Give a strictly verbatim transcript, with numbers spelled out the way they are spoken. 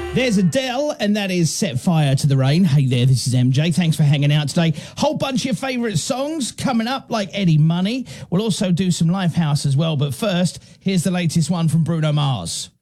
There's Adele, and that is Set Fire to the Rain. Hey there, this is M J. Thanks for hanging out today. Whole bunch of your favourite songs coming up, like Eddie Money. We'll also do some Lifehouse as well, but first, here's the latest one from Bruno Mars.